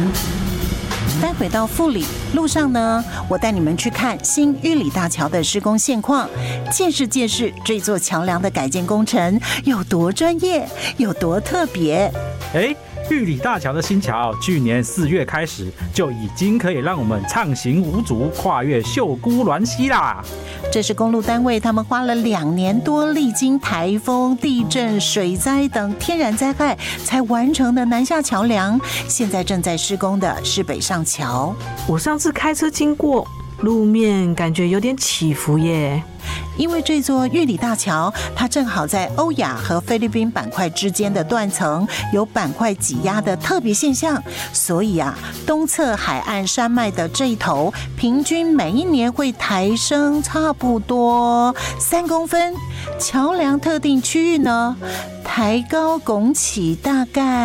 待会到富里路上呢，我带你们去看新玉里大桥的施工现况，见识见识这座桥梁的改建工程有多专业，有多特别。 玉里大桥的新桥，去年4月开始就已经可以让我们畅行无阻，跨越秀姑峦溪啦。 这是公路单位他们花了2年多，历经台风、地震、水灾等天然灾害才完成的南下桥梁，现在正在施工的是北上桥。 我上次开车经过，路面感觉有点起伏耶。 因为这座玉里大桥，它正好在欧亚和菲律宾板块之间的断层，有板块挤压的特别现象，所以东侧海岸山脉的这一头，平均每一年会抬升差不多3公分，桥梁特定区域呢，抬高拱起大概